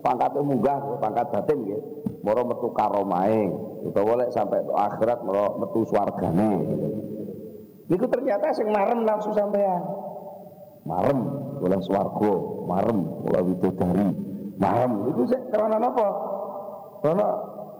pangkate munggah pangkat batin nggih mara metu karomahe utawa lek sampai akhirat mara metu swargane niku ternyata sing marem nafsu sampean marem oleh swarga marem oleh widodari marem iku sik karena napa karena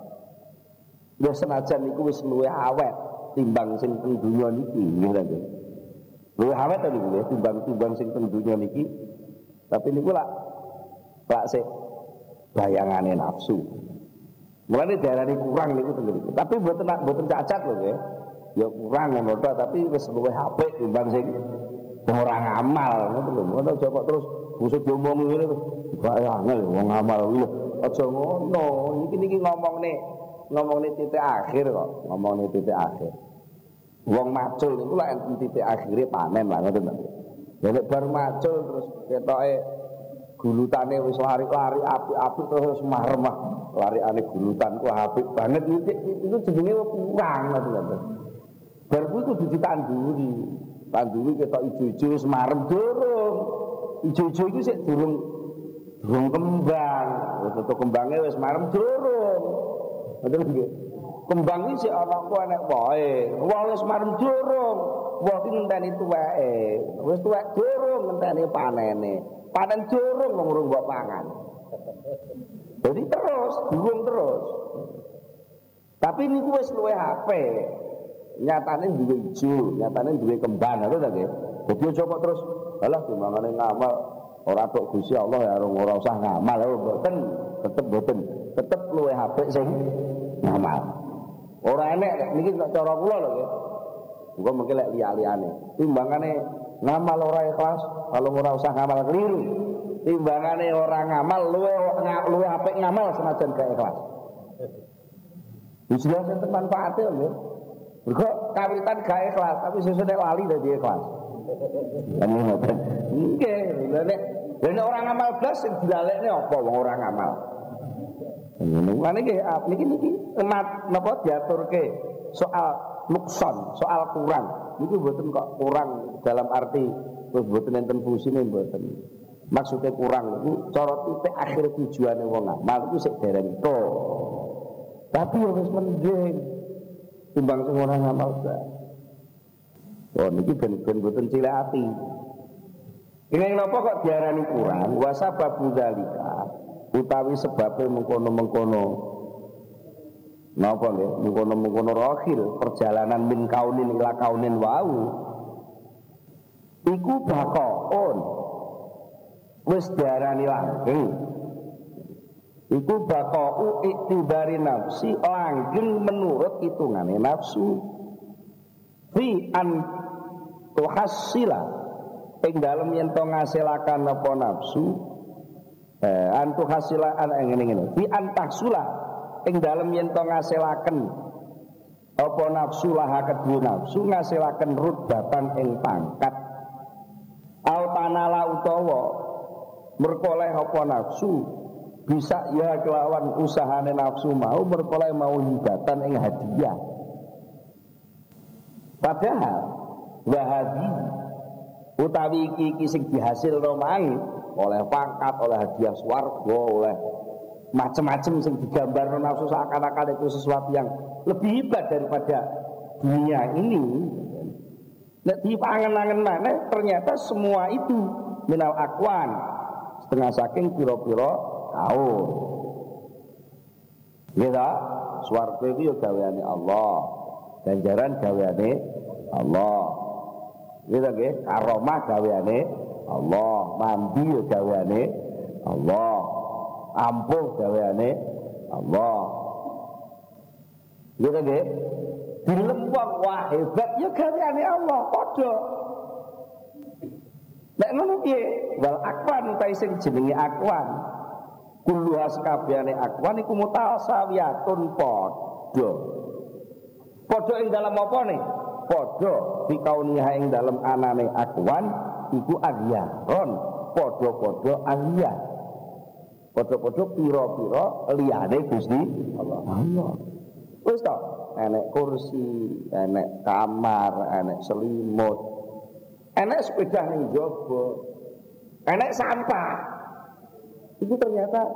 ya senajan niku wis luwih awet timbang sing teng donya niki nggih lho nggih luwih awet to niku timbang sing teng donya niki tapi niku lak sik bayangane nafsu mulane diarani kurang niku teng niku tapi mboten cacat lho nggih ya kurang ngono to tapi wis luwih apik timbang sing ora ngamal ngono lho ngono aja kok terus busuk diomongi ngene gak angel wong ngamal lho aja ngono niki ngomongne titik akhir kok ngomongne titik akhir wong macul niku lak enten titik akhire panen lah ngoten lho ya nek bar macul terus ketoke gulutane wis lari-lari apik-apik terus marem lariane gulutan ku apik banget itu jenenge kurang ngoten bar kuwi kudu ditanduri ketok ijo-ijo wis marem durung ijo-ijo iku sik durung kembang foto kembange wis marem durung ngoten nggih kembang iki sik ana ku enek wae wis marem durung woh iki ngenteni tuweke wis tuwek durung ngenteni panene panen durung wong urung mbok pangan jadi terus durung terus tapi niku wis luwih apik nyatane duwe ijo nyatane duwe kembang lho ta nggih dadi aja kok terus alah timbangane ngamal ora tok Gusti Allah ya ora usah ngamal mboten tetep luwih apik sing ngamal ora enek niki cara kula lho nggih muga mengki lek liya-liyane timbangane ngamal ora ikhlas kalau ora usah ngamal keliru timbangane ora ngamal luwih apik ngamal senajan gak ikhlas wis enten manfaate lho mergo kawitan gak ikhlas tapi sesuk nek lali dadi ikhlas nggih nek ora ngamal blas sing dilalekne apa wong ora ngamal ngene iki niki napa diaturke soal nukson soal kurang niku mboten kok kurang dalam arti terus mboten enten fungsine mboten maksudnya kurang niku cara titik akhir tujuane wong ngamal iku sik dereng to tapi wis mending timbang sing ora ngamal bae oh niki ben mboten cilik ati ini napa kok diarani kurang wasababu dzalika utawi sebabe mengkono-mengkono napa nggih mengkono-mengkono rohil perjalanan min kaunin ila kaunin wau iku bakaon wis diarani langgeng iku bakau iktibari nafsi langgeng menurut hitungane nafsu fi an tuhassila ing dalem yen to ngasilaken apa nafsu antu hasilaan ngene fi antahsula ing dalem yen to ngasilaken apa nafsu laha kedue nafsu ngasilaken rutbatan ing pangkat au tanala utawa merkoleh apa nafsu bisa ya kelawan usahane nafsu mau merkoleh mau hibatan ing hadiah padahal wahadi utawi iki sing dihasil romae oleh pangkat, oleh hadiah swarga, oleh macam-macam sing digambar nafsu seakan-akan itu sesuatu yang lebih hebat daripada dunia ini. Nek dipangen-angen maneh ternyata semua itu minal akwan setengah saking pira-pira taun. Nggih ta? Swarga iki ya gaweane Allah. Ganjaran gaweane Allah. Nggih ta nggih? Karomah gaweane Allah, mandi ya gaweane Allah, ampuh gaweane Allah. Gitu nggih. Dilempang wah hebat ya gaweane Allah padha. Nek ngono piye? Wal akwan ta sing jenenge akwan. Kulluha sakabehane akwan iku mutasawiyatun padha. Padha ing dalam apa nih? Padha dikauniha ing dalam anane akwan iku agyaron podo-podo aliyah podo-podo piro-piro liyane Gusti Allah wis to enek kursi enek kamar enek selimut enek sepeda ning jaba enek sampah itu ternyata